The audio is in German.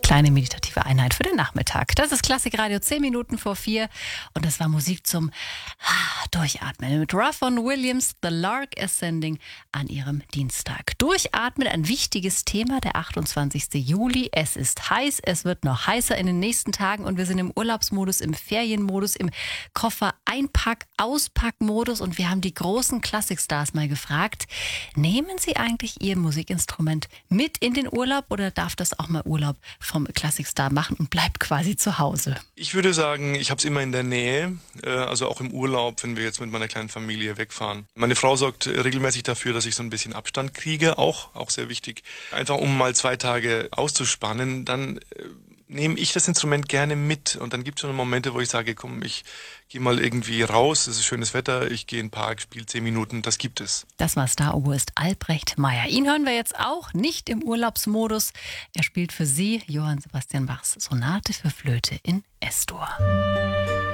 kleine meditative Einheit für den Nachmittag. Das ist Klassikradio 10 Minuten vor 4 und das war Musik zum Durchatmen mit Ruffon Williams, The Lark Ascending an ihrem Dienstag. Durchatmen, ein wichtiges Thema, der 28. Juli. Es ist heiß, es wird noch heißer in den nächsten Tagen und wir sind im Urlaubsmodus, im Ferienmodus, im Koffer-Einpack-Auspack-Modus und wir haben die großen Klassikstars mal gefragt, nehmen Sie eigentlich Ihr Musikinstrument mit in den Urlaub oder darf das auch mal Urlaub vom Klassikstar machen und bleibt quasi zu Hause? Ich würde sagen, ich habe es immer in der Nähe, also auch im Urlaub, wenn wir jetzt mit meiner kleinen Familie wegfahren. Meine Frau sorgt regelmäßig dafür, dass ich so ein bisschen Abstand kriege, auch sehr wichtig. Einfach um mal 2 Tage auszuspannen, dann nehme ich das Instrument gerne mit und dann gibt es schon Momente, wo ich sage, komm, ich gehe mal irgendwie raus, es ist schönes Wetter, ich gehe in den Park, spiele 10 Minuten, das gibt es. Das war Star-Oboist Albrecht Meyer. Ihn hören wir jetzt auch nicht im Urlaubsmodus. Er spielt für Sie Johann Sebastian Bachs Sonate für Flöte in Es-Dur.